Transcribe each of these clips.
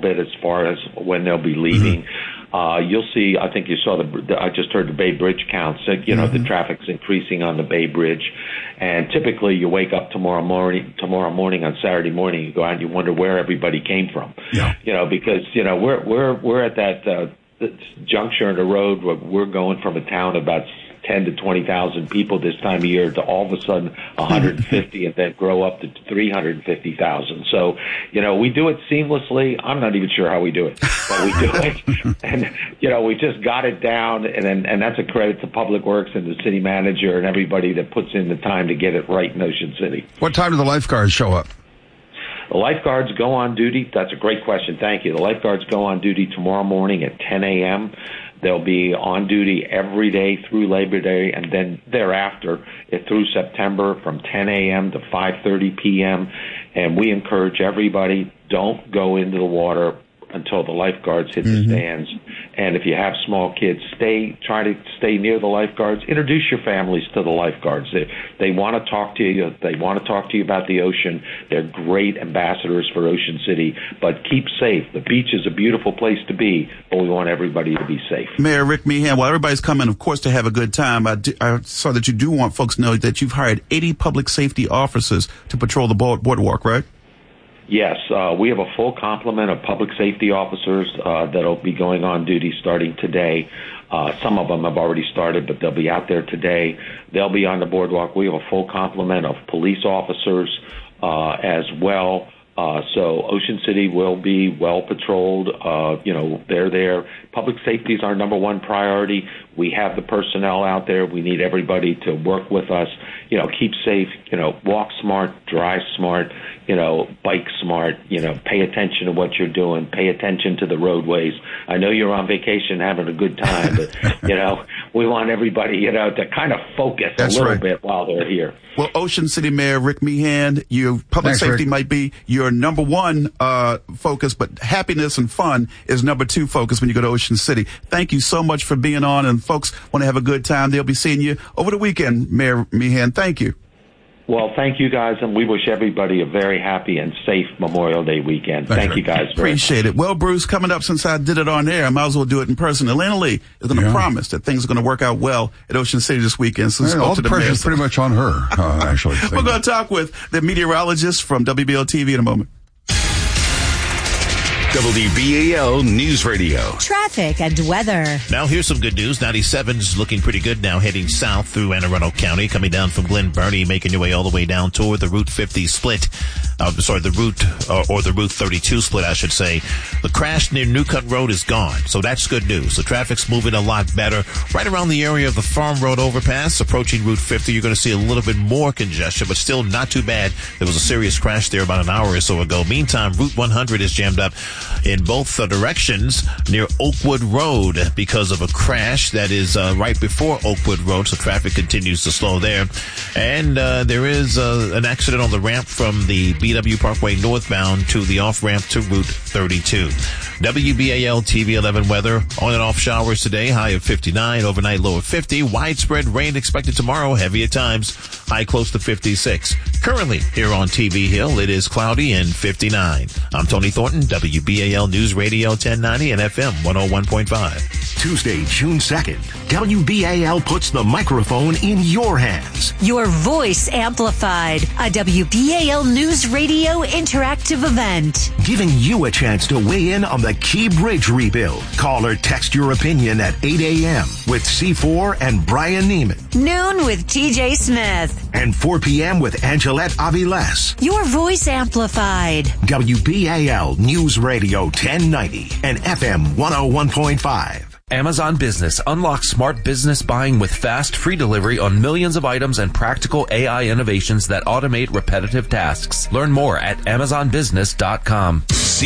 bit as far as when they'll be leaving. You'll see, I think you saw I just heard the Bay Bridge counts. The traffic's increasing on the Bay Bridge. And typically you wake up tomorrow morning on Saturday morning, you go out and you wonder where everybody came from. Yeah. Because, we're at that juncture in the road where we're going from a town about 10 to 20,000 people this time of year to all of a sudden 150 and then grow up to 350,000. So, we do it seamlessly. I'm not even sure how we do it, but we do it. And, we just got it down. And that's a credit to Public Works and the city manager and everybody that puts in the time to get it right in Ocean City. What time do the lifeguards show up? The lifeguards go on duty. That's a great question. Thank you. The lifeguards go on duty tomorrow morning at 10 a.m. They'll be on duty every day through Labor Day, and then thereafter through September from 10 a.m. to 5:30 p.m. And we encourage everybody, don't go into the water until the lifeguards hit the stands. And if you have small kids, try to stay near the lifeguards. Introduce your families to the lifeguards. They want to talk to you. They want to talk to you about the ocean. They're great ambassadors for Ocean City. But keep safe. The beach is a beautiful place to be, but we want everybody to be safe. Mayor Rick Meehan, while everybody's coming, of course, to have a good time, I saw that you do want folks to know that you've hired 80 public safety officers to patrol the boardwalk, right? Yes, we have a full complement of public safety officers that'll be going on duty starting today. Some of them have already started, but they'll be out there today. They'll be on the boardwalk. We have a full complement of police officers as well. So Ocean City will be well patrolled. They're there. Public safety is our number one priority. We have the personnel out there. We need everybody to work with us. Keep safe. Walk smart, drive smart. Bike smart. Pay attention to what you're doing. Pay attention to the roadways. I know you're on vacation having a good time, but we want everybody to kind of focus a little bit while they're here. Well, Ocean City Mayor Rick Meehan, your public safety might be your number one focus, but happiness and fun is number two focus when you go to Ocean City. Thank you so much for being on, and folks want to have a good time. They'll be seeing you over the weekend, Mayor Meehan. Thank you. Well, thank you guys, and we wish everybody a very happy and safe Memorial Day weekend. Thank you guys very much. Appreciate it. Well, Bruce, coming up, since I did it on air, I might as well do it in person. Elena Lee is going to promise that things are going to work out well at Ocean City this weekend. So all the pressure is pretty much on her, actually. We're going to talk with the meteorologist from WBL TV in a moment. WBAL News Radio. Traffic and weather. Now here's some good news. 97's looking pretty good now, heading south through Anne Arundel County, coming down from Glen Burnie, making your way all the way down toward the Route 50 split. The Route 32 split, I should say. The crash near Newcut Road is gone, so that's good news. The traffic's moving a lot better. Right around the area of the Farm Road overpass, approaching Route 50, you're going to see a little bit more congestion, but still not too bad. There was a serious crash there about an hour or so ago. Meantime, Route 100 is jammed up in both directions near Oakwood Road because of a crash that is right before Oakwood Road, so traffic continues to slow there. And there is an accident on the ramp from the BW Parkway northbound to the off-ramp to Route 32. WBAL TV 11 weather. On and off showers today, high of 59, overnight low of 50. Widespread rain expected tomorrow, heavy at times, high close to 56. Currently, here on TV Hill, it is cloudy and 59. I'm Tony Thornton, WBAL News Radio 1090 and FM 101.5. Tuesday, June 2nd, WBAL puts the microphone in your hands. Your voice amplified. A WBAL News Radio interactive event. Giving you a chance to weigh in on the Key Bridge rebuild. Call or text your opinion at 8 a.m. with C4 and Brian Neiman. Noon with TJ Smith. And 4 p.m. with Angelette Aviles. Your voice amplified. WBAL News Radio 1090 and FM 101.5. Amazon Business unlocks smart business buying with fast, free delivery on millions of items and practical AI innovations that automate repetitive tasks. Learn more at AmazonBusiness.com.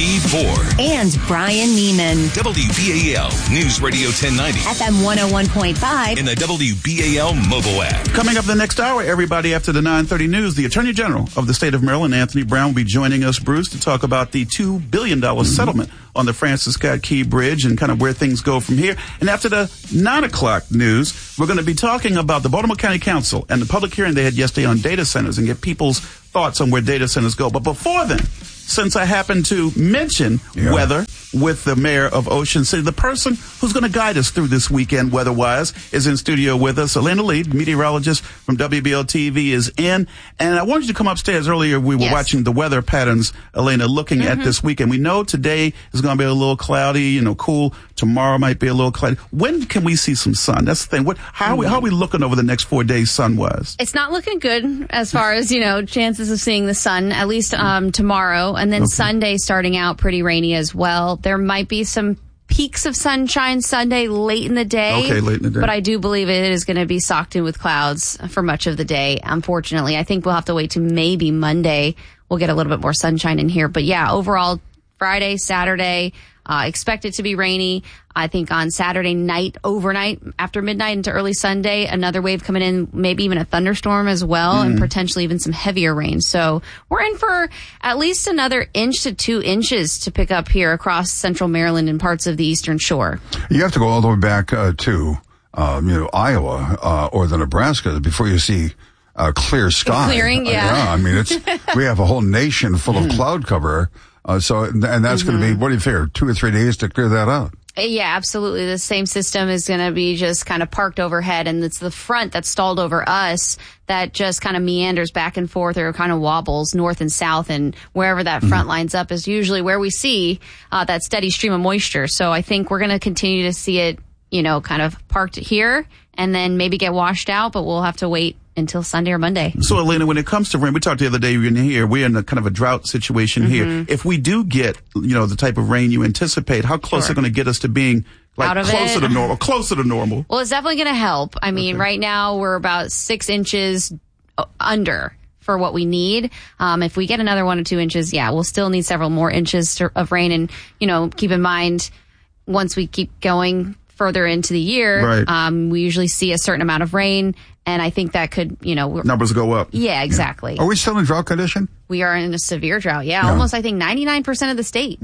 C4 and Brian Neiman. WBAL News Radio 1090. FM 101.5. In the WBAL mobile app. Coming up the next hour, everybody, after the 9:30 news, the Attorney General of the state of Maryland, Anthony Brown, will be joining us, Bruce, to talk about the $2 billion settlement on the Francis Scott Key Bridge and kind of where things go from here. And after the 9 o'clock news, we're going to be talking about the Baltimore County Council and the public hearing they had yesterday on data centers and get people's thoughts on where data centers go. But before then, since I happen to mention weather with the mayor of Ocean City, the person who's going to guide us through this weekend weather-wise is in studio with us. Elena Lee, meteorologist from WBL-TV, is in. And I wanted you to come upstairs earlier. We were watching the weather patterns, Elena, looking at this weekend. We know today is going to be a little cloudy, cool. Tomorrow might be a little cloudy. When can we see some sun? That's the thing. How are we looking over the next 4 days sun-wise? It's not looking good as far as, chances of seeing the sun, at least tomorrow. And then Sunday starting out pretty rainy as well. There might be some peaks of sunshine Sunday late in the day. Okay, late in the day. But I do believe it is going to be socked in with clouds for much of the day, unfortunately. I think we'll have to wait to maybe Monday. We'll get a little bit more sunshine in here. But yeah, overall, Friday, Saturday, expect it to be rainy. I think on Saturday night, overnight, after midnight into early Sunday, another wave coming in, maybe even a thunderstorm as well, and potentially even some heavier rain. So we're in for at least another 1 to 2 inches to pick up here across central Maryland and parts of the eastern shore. You have to go all the way back to Iowa or the Nebraska before you see clear sky. Clearing, I mean, we have a whole nation full of cloud cover. And that's going to be, what do you figure, 2 or 3 days to clear that out? Yeah, absolutely. The same system is going to be just kind of parked overhead, and it's the front that's stalled over us that just kind of meanders back and forth or kind of wobbles north and south, and wherever that front lines up is usually where we see that steady stream of moisture. So I think we're going to continue to see it, kind of parked here and then maybe get washed out, but we'll have to wait until Sunday or Monday. So, Elena, when it comes to rain, we talked the other day, we're in a kind of a drought situation here. If we do get, the type of rain you anticipate, how close are going to get us to being closer to normal? Well, it's definitely going to help. I mean, right now we're about 6 inches under for what we need. If we get another 1 or 2 inches, we'll still need several more inches of rain. And, keep in mind, once we keep going further into the year, we usually see a certain amount of rain. And I think that could, numbers go up. Yeah, exactly. Are we still in drought condition? We are in a severe drought. Yeah, almost, I think, 99% of the state.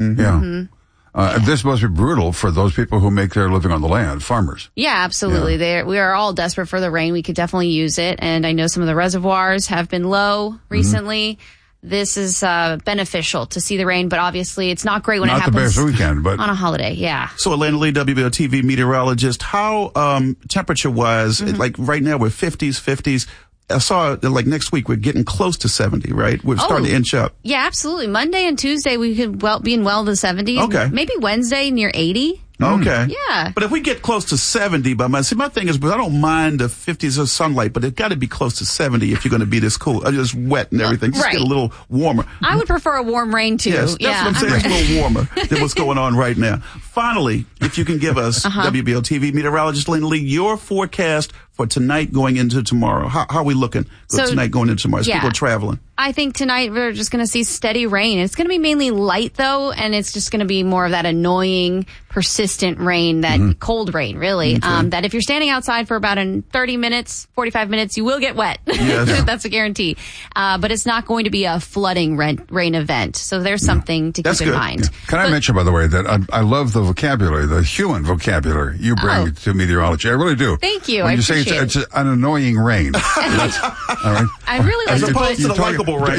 This must be brutal for those people who make their living on the land, farmers. Yeah, absolutely. We are all desperate for the rain. We could definitely use it. And I know some of the reservoirs have been low recently. This is beneficial to see the rain, but obviously it's not great when it happens not the best weekend, but on a holiday. Yeah. So, Elena Lee, WBL-TV meteorologist, how temperature-wise, like right now we're 50s. I saw like next week we're getting close to 70, right? We're starting to inch up. Yeah, absolutely. Monday and Tuesday we could be in the 70s. Okay. Maybe Wednesday near 80. Okay. Yeah. But if we get close to 70 my thing is, I don't mind the 50s of sunlight, but it's got to be close to 70 if you're going to be this cool. Just wet and everything. Just get a little warmer. I would prefer a warm rain too. Yes, that's what I'm saying. It's a little warmer than what's going on right now. Finally, if you can give us, WBL-TV meteorologist Elena Lee, your forecast for tonight going into tomorrow. How are we looking tonight going into tomorrow as people are traveling? I think tonight we're just going to see steady rain. It's going to be mainly light, though, and it's just going to be more of that annoying, persistent rain, that cold rain, really. Okay. That if you're standing outside for about 30 minutes, 45 minutes, you will get wet. Yes. That's a guarantee. But it's not going to be a flooding rain event. So there's something to keep in mind. Yeah. Can I mention, by the way, that I love the vocabulary, the human vocabulary you bring to meteorology. I really do. Thank you. When I you say it's an annoying rain. That's, all right. I really like as opposed to the likable rain.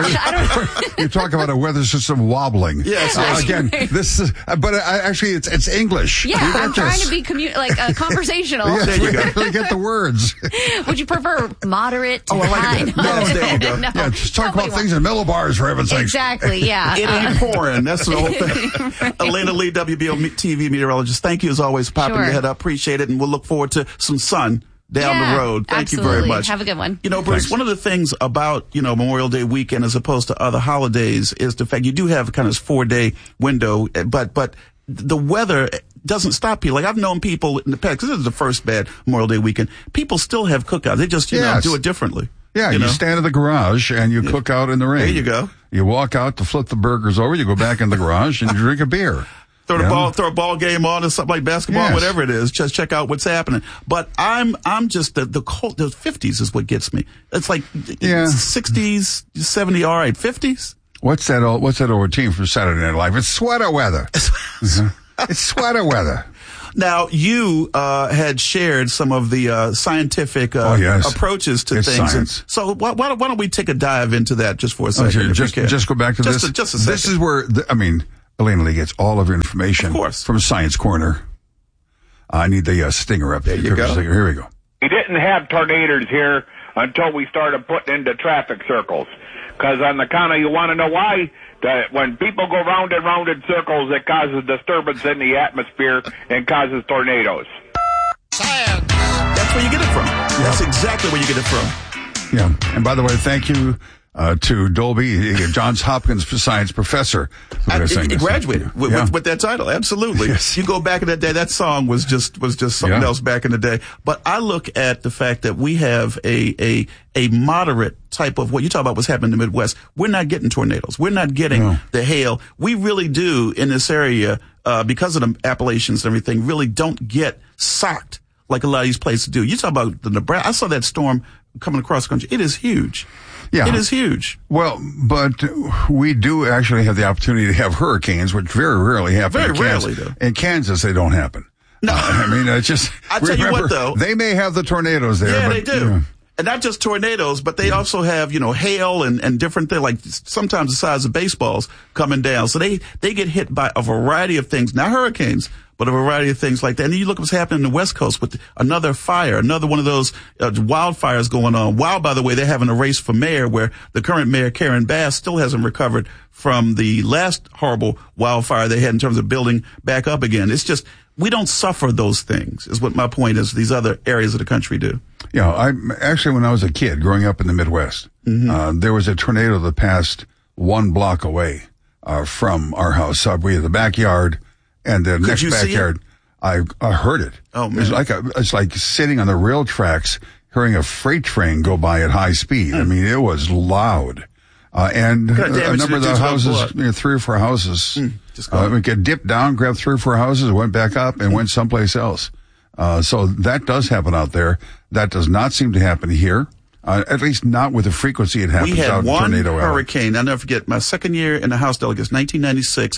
You talk about a weather system wobbling. Yes. Again, this is, but actually it's English. Yeah, I'm trying to be conversational. Yes, there you go. Really get the words. Would you prefer moderate to I like high? that. No, there you go. No, yeah, just talk about things in millibars, for heaven's sakes. Exactly, yeah. It ain't pouring. That's the whole thing. Right. Elena Lee, WBL-TV meteorologist, thank you as always for popping your head up. Appreciate it, and we'll look forward to some sun down the road. Thank you very much. Have a good one. Bruce, one of the things about, Memorial Day weekend as opposed to other holidays is the fact you do have kind of 4-day window, but the weather doesn't stop people. Like I've known people in the past, because this is the first bad Memorial Day weekend, people still have cookouts. They just, do it differently. Yeah, you stand in the garage and you cook out in the rain. There you go. You walk out to flip the burgers over, you go back in the garage and you drink a beer. Throw a ball game on or something like basketball, whatever it is. Just check out what's happening. But I'm just the cold. The 50s is what gets me. It's like 60s, 70, all right, 50s. What's that old team from Saturday Night Live? It's sweater weather. It's sweater weather. Now, you had shared some of the scientific approaches to it's things. Science. So why don't we take a dive into that just for a second? Just go back to this. Just a second. This is where, Elena Lee gets all of her information from Science Corner. I need the stinger up there. There you go. Stinger. Here we go. We didn't have tornadoes here until we started putting into traffic circles. Because on the counter, you want to know why? That when people go round and round in circles, it causes disturbance in the atmosphere and causes tornadoes. Science. That's where you get it from. Yeah. That's exactly where you get it from. Yeah. And by the way, thank you to Dolby, Johns Hopkins science professor. He graduated with that title. Absolutely. Yes. You go back in that day, that song was just something else back in the day. But I look at the fact that we have a moderate type of what you talk about what's happening in the Midwest. We're not getting tornadoes. We're not getting the hail. We really do in this area, because of the Appalachians and everything, really don't get socked like a lot of these places do. You talk about the Nebraska. I saw that storm coming across the country. It is huge. Yeah. It is huge. Well, but we do actually have the opportunity to have hurricanes, which very rarely happen. Very rarely, though. In Kansas, they don't happen. No. It's just. I tell you what, though. They may have the tornadoes there. Yeah, but, they do. And not just tornadoes, but they also have, hail and different things, like sometimes the size of baseballs coming down. So they get hit by a variety of things, not hurricanes, but a variety of things like that. And then you look at what's happening in the West Coast with another fire, another one of those wildfires going on. Wow, by the way, they're having a race for mayor where the current mayor, Karen Bass, still hasn't recovered from the last horrible wildfire they had in terms of building back up again. It's just, we don't suffer those things, is what my point is, these other areas of the country do. When I was a kid growing up in the Midwest, there was a tornado that passed 1 block away from our house. We had the backyard and the next backyard. I heard it. Oh, man. It's like sitting on the rail tracks, hearing a freight train go by at high speed. I mean, it was loud. And a number of the houses, 3 or 4 houses, we could dip down, grab 3 or 4 houses, went back up and went someplace else. So that does happen out there. That does not seem to happen here. At least not with the frequency it happens out in Tornado Alley. We had one hurricane. I'll never forget my second year in the House Delegates, 1996.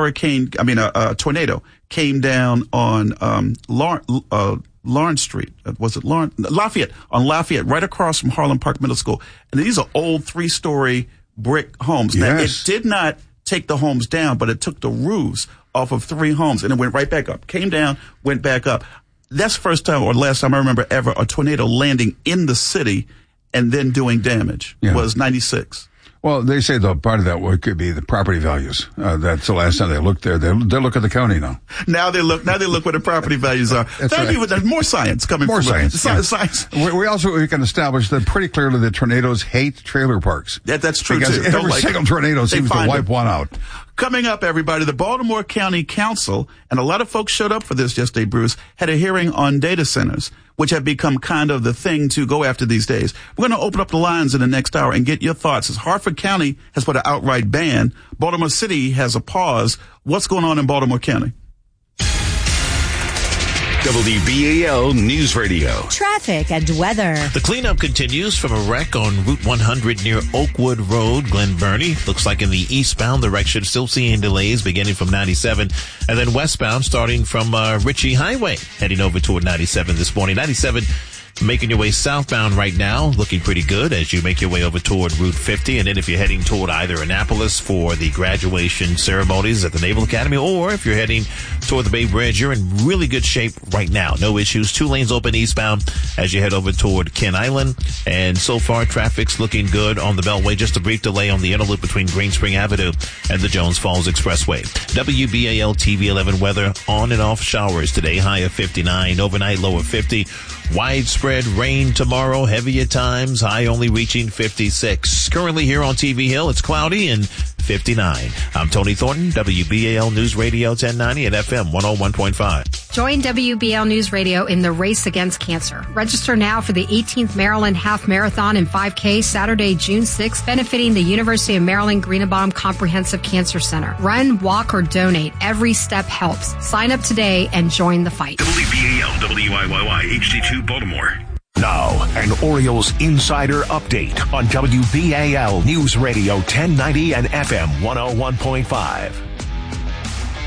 A tornado came down on Lawrence Street. Was it Lawrence? Lafayette. On Lafayette, right across from Harlem Park Middle School. And these are old 3-story brick homes. Yes. Now, it did not take the homes down, but it took the roofs off of 3 homes, and it went right back up. Came down, went back up. That's the first time or last time I remember ever a tornado landing in the city and then doing damage. Was 96. Well, they say the part of that could be the property values. That's the last time they looked there. They look at the county now. Now they look where the property values are. Thank you. There's more science coming. More science. Science. We can establish that pretty clearly that tornadoes hate trailer parks. That's true because too. Every single tornado seems to wipe one out. Coming up, everybody, the Baltimore County Council, and a lot of folks showed up for this yesterday, Bruce, had a hearing on data centers, which have become kind of the thing to go after these days. We're going to open up the lines in the next hour and get your thoughts. As Hartford County has put an outright ban, Baltimore City has a pause. What's going on in Baltimore County? WBAL News Radio. Traffic and weather. The cleanup continues from a wreck on Route 100 near Oakwood Road, Glen Burnie. Looks like in the eastbound direction, still seeing delays beginning from 97. And then westbound starting from Ritchie Highway, heading over toward 97 this morning. 97 making your way southbound right now, looking pretty good as you make your way over toward Route 50. And then if you're heading toward either Annapolis for the graduation ceremonies at the Naval Academy, or if you're heading toward the Bay Bridge, you're in really good shape right now. No issues. 2 lanes open eastbound as you head over toward Ken Island. And so far, traffic's looking good on the Beltway. Just a brief delay on the inner loop between Green Spring Avenue and the Jones Falls Expressway. WBAL TV 11 weather, on and off showers today, high of 59, overnight low of 50. Widespread rain tomorrow, heavy at times, high only reaching 56. Currently here on TV Hill, it's cloudy and 59. I'm Tony Thornton, WBAL News Radio 1090 and FM 101.5. Join WBAL News Radio in the race against cancer. Register now for the 18th Maryland Half Marathon and 5K Saturday, June 6th, benefiting the University of Maryland Greenebaum Comprehensive Cancer Center. Run, walk, or donate. Every step helps. Sign up today and join the fight. WBAL WIYY HD2 Baltimore. Now, an Orioles Insider Update on WBAL News Radio 1090 and FM 101.5.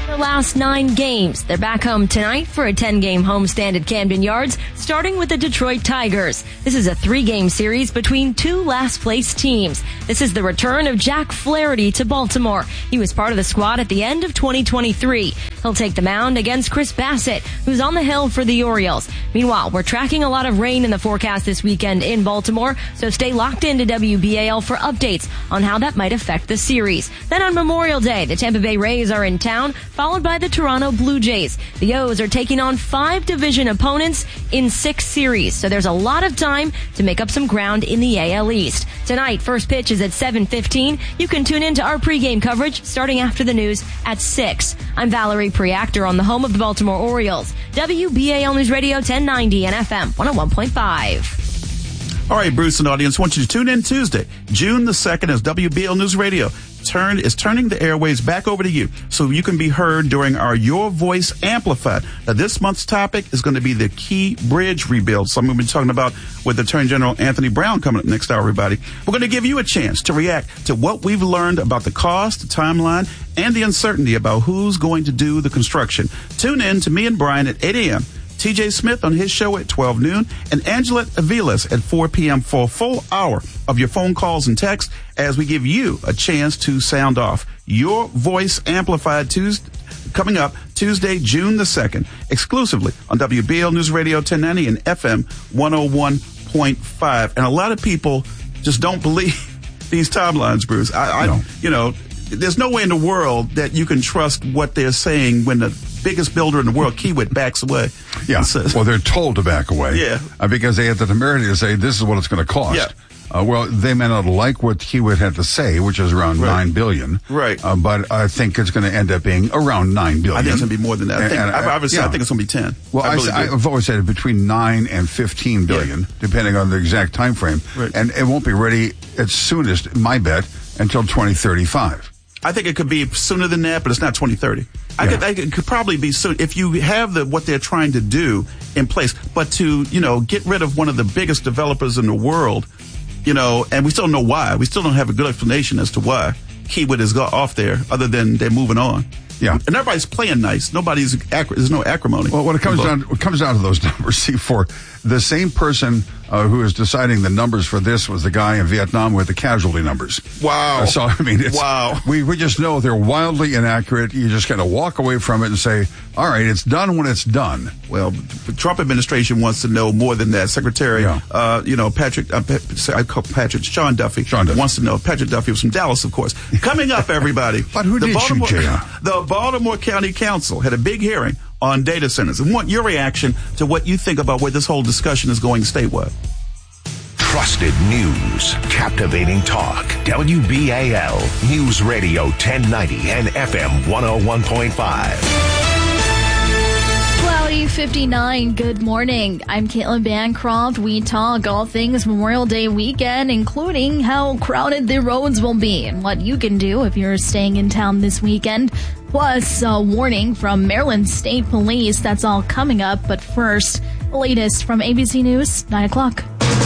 The last 9 games. They're back home tonight for a 10-game homestand at Camden Yards, starting with the Detroit Tigers. This is a 3-game series between 2 last-place teams. This is the return of Jack Flaherty to Baltimore. He was part of the squad at the end of 2023. He'll take the mound against Chris Bassett, who's on the hill for the Orioles. Meanwhile, we're tracking a lot of rain in the forecast this weekend in Baltimore, so stay locked into WBAL for updates on how that might affect the series. Then on Memorial Day, the Tampa Bay Rays are in town, followed by the Toronto Blue Jays. The O's are taking on 5 division opponents in 6 series, so there's a lot of time to make up some ground in the AL East. Tonight, first pitch is at 7:15. You can tune in to our pregame coverage starting after the news at 6. I'm Valerie Preactor on the home of the Baltimore Orioles, WBAL News Radio 1090 and FM 101.5. All right, Bruce and audience, I want you to tune in Tuesday, June the 2nd, as WBAL News Radio is turning the airwaves back over to you so you can be heard during our Your Voice Amplified. Now, this month's topic is going to be the Key Bridge rebuild. So I'm going to be talking about with Attorney General Anthony Brown coming up next hour, everybody. We're going to give you a chance to react to what we've learned about the cost, the timeline, and the uncertainty about who's going to do the construction. Tune in to me and Brian at 8 a.m., TJ Smith on his show at 12 noon, and Angela Aviles at 4 p.m. for a full hour of your phone calls and texts as we give you a chance to sound off. Your Voice Amplified Tuesday, coming up Tuesday, June the 2nd, exclusively on WBAL News Radio 1090 and FM 101.5. And a lot of people just don't believe these timelines, Bruce. There's no way in the world that you can trust what they're saying when the biggest builder in the world, Kiewit, backs away. Yeah. Well, they're told to back away. Yeah. Because they had the temerity to say, this is what it's going to cost. Yeah. Well, they may not like what Kiewit had to say, which is around $9 billion. Right. But I think it's going to end up being around $9 billion. I think it's going to be more than that. I think it's going to be 10. Well, I've always said between 9 and 15 billion, depending on the exact time frame. Right. And it won't be ready at soonest, my bet, until 2035. I think it could be sooner than that, but it's not 2030. It could probably be soon if you have what they're trying to do in place. But to, get rid of one of the biggest developers in the world, and we still don't know why. We still don't have a good explanation as to why Kiewit is off there, other than they're moving on. Yeah. And everybody's playing nice. There's no acrimony. Well, when it comes down to those numbers, C4, the same person who is deciding the numbers for this was the guy in Vietnam with the casualty numbers. Wow. So, I mean, we just know they're wildly inaccurate. You just got to walk away from it and say, all right, it's done when it's done. Well, the Trump administration wants to know more than that. Secretary, Sean Duffy wants to know. Patrick Duffy was from Dallas, of course. Coming up, everybody. But who did shoot JR? The Baltimore County Council had a big hearing on data centers. I want your reaction to what you think about where this whole discussion is going statewide. Trusted news, captivating talk. WBAL News Radio 1090 and FM 101.5. Cloudy 59. Good morning. I'm Caitlin Bancroft. We talk all things Memorial Day weekend, including how crowded the roads will be and what you can do if you're staying in town this weekend. Plus, a warning from Maryland State Police. That's all coming up. But first, the latest from ABC News, 9 o'clock.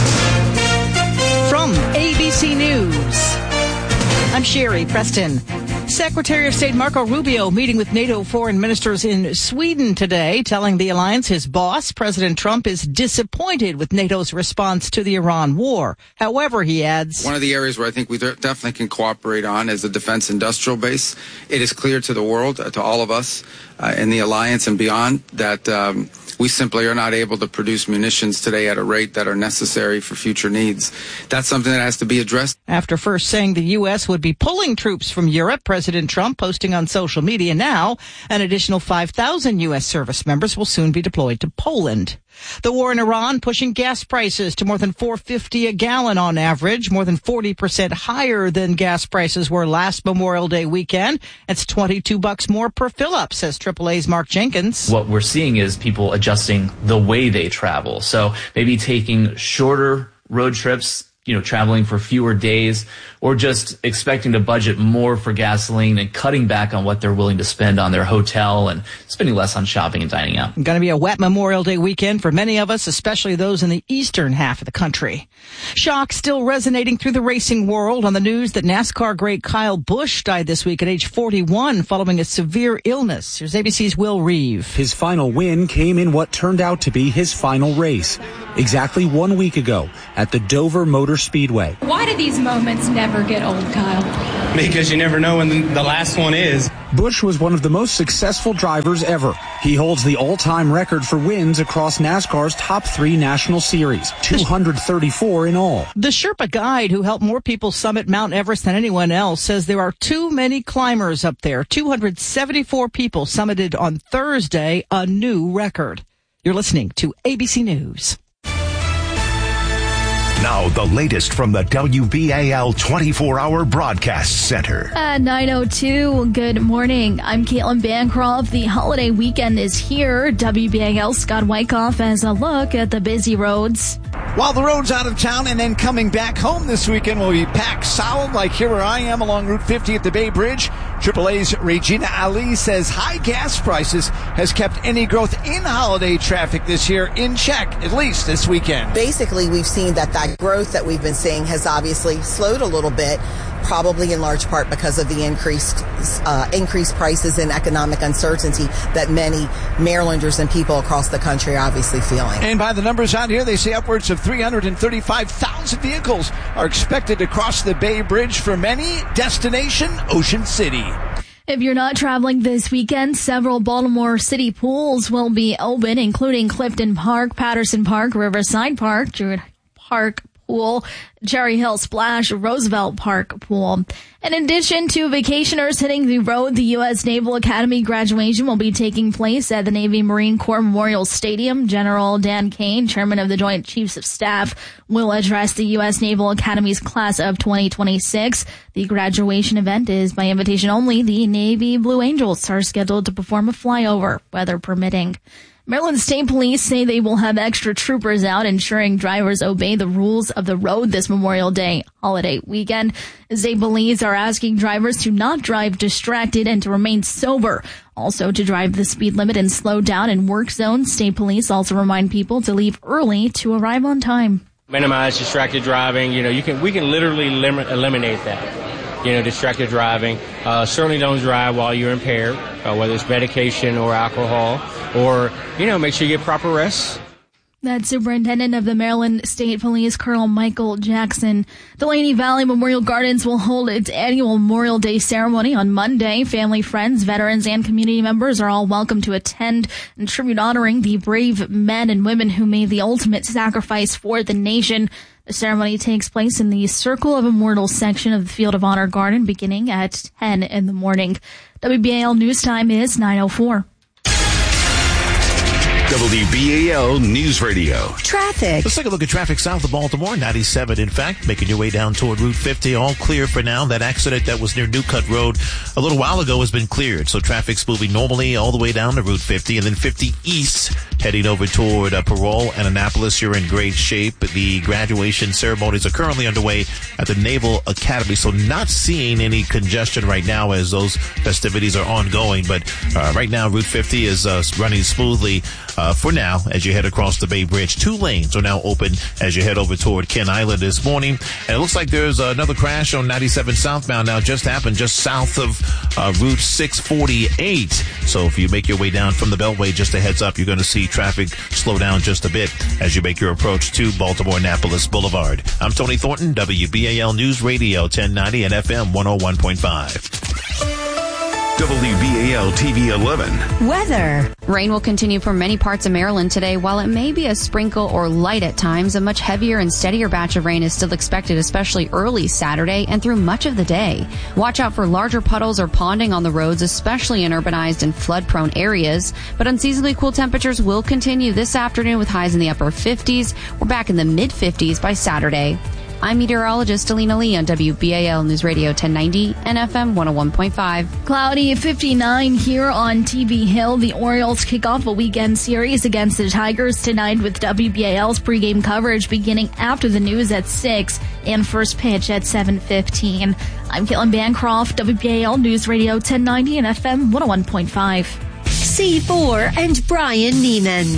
From ABC News, I'm Sherry Preston. Secretary of State Marco Rubio meeting with NATO foreign ministers in Sweden today, telling the alliance his boss, President Trump, is disappointed with NATO's response to the Iran war. However, he adds, one of the areas where I think we definitely can cooperate on is the defense industrial base. It is clear to the world, to all of us in the alliance and beyond, that we simply are not able to produce munitions today at a rate that are necessary for future needs. That's something that has to be addressed. After first saying the U.S. would be pulling troops from Europe, President Trump posting on social media now an additional 5,000 U.S. service members will soon be deployed to Poland. The war in Iran pushing gas prices to more than $4.50 a gallon on average, more than 40% higher than gas prices were last Memorial Day weekend. It's $22 more per fill-up, says AAA's Mark Jenkins. What we're seeing is people adjusting the way they travel. So maybe taking shorter road trips traveling for fewer days, or just expecting to budget more for gasoline and cutting back on what they're willing to spend on their hotel and spending less on shopping and dining out. Going to be a wet Memorial Day weekend for many of us, especially those in the eastern half of the country. Shock still resonating through the racing world on the news that NASCAR great Kyle Busch died this week at age 41 following a severe illness. Here's ABC's Will Reeve. His final win came in what turned out to be his final race, exactly 1 week ago at the Dover Motor Speedway. Why do these moments never get old, Kyle? Because you never know when the last one is. Busch was one of the most successful drivers ever. He holds the all-time record for wins across NASCAR's top 3 national series, 234 in all. The Sherpa guide, who helped more people summit Mount Everest than anyone else, says there are too many climbers up there. 274 people summited on Thursday, a new record. You're listening to ABC News. Now, the latest from the WBAL 24-hour broadcast center. At 9:02, good morning. I'm Caitlin Bancroft. The holiday weekend is here. WBAL Scott Wyckoff has a look at the busy roads. While the roads out of town and then coming back home this weekend will be packed solid, like here where I am along Route 50 at the Bay Bridge. AAA's Regina Ali says high gas prices has kept any growth in holiday traffic this year in check, at least this weekend. Basically, we've seen that growth that we've been seeing has obviously slowed a little bit, probably in large part because of the increased prices and economic uncertainty that many Marylanders and people across the country are obviously feeling. And by the numbers out here, they say upwards of 335,000 vehicles are expected to cross the Bay Bridge for many, destination Ocean City. If you're not traveling this weekend, several Baltimore City pools will be open, including Clifton Park, Patterson Park, Riverside Park, Druid Park Pool, Cherry Hill Splash, Roosevelt Park Pool. In addition to vacationers hitting the road, the U.S. Naval Academy graduation will be taking place at the Navy Marine Corps Memorial Stadium. General Dan Kane, chairman of the Joint Chiefs of Staff, will address the U.S. Naval Academy's class of 2026. The graduation event is by invitation only. The Navy Blue Angels are scheduled to perform a flyover, weather permitting. Maryland State Police say they will have extra troopers out ensuring drivers obey the rules of the road this Memorial Day holiday weekend. State Police are asking drivers to not drive distracted and to remain sober. Also to drive the speed limit and slow down in work zones. State Police also remind people to leave early to arrive on time. Minimize distracted driving. We can literally eliminate that. Distracted driving. Certainly don't drive while you're impaired, whether it's medication or alcohol, or, make sure you get proper rest. That's Superintendent of the Maryland State Police, Colonel Michael Jackson. Delaney Valley Memorial Gardens will hold its annual Memorial Day ceremony on Monday. Family, friends, veterans, and community members are all welcome to attend and tribute honoring the brave men and women who made the ultimate sacrifice for the nation. The ceremony takes place in the Circle of Immortals section of the Field of Honor Garden beginning at 10 in the morning. WBAL News Time is 9:04. WBAL News Radio. Traffic. Let's take a look at traffic south of Baltimore. 97, in fact, making your way down toward Route 50. All clear for now. That accident that was near New Cut Road a little while ago has been cleared. So traffic's moving normally all the way down to Route 50 and then 50 east heading over toward Parole and Annapolis. You're in great shape. The graduation ceremonies are currently underway at the Naval Academy. So not seeing any congestion right now as those festivities are ongoing. But right now, Route 50 is running smoothly. For now, as you head across the Bay Bridge. 2 lanes are now open as you head over toward Kent Island this morning. And it looks like there's another crash on 97 southbound now just happened just south of Route 648. So if you make your way down from the Beltway, just a heads up, you're going to see traffic slow down just a bit as you make your approach to Baltimore-Annapolis Boulevard. I'm Tony Thornton, WBAL News Radio 1090 and FM 101.5. WBAL TV 11. Weather. Rain will continue for many parts of Maryland today. While it may be a sprinkle or light at times, a much heavier and steadier batch of rain is still expected, especially early Saturday and through much of the day. Watch out for larger puddles or ponding on the roads, especially in urbanized and flood-prone areas. But unseasonably cool temperatures will continue this afternoon with highs in the upper 50s. We're back in the mid-50s by Saturday. I'm meteorologist Alina Lee on WBAL News Radio 1090 and FM 101.5. Cloudy 59 here on TV Hill. The Orioles kick off a weekend series against the Tigers tonight with WBAL's pregame coverage beginning after the news at 6 and first pitch at 7:15. I'm Caitlin Bancroft, WBAL News Radio 1090 and FM 101.5. C4 and Brian Neiman.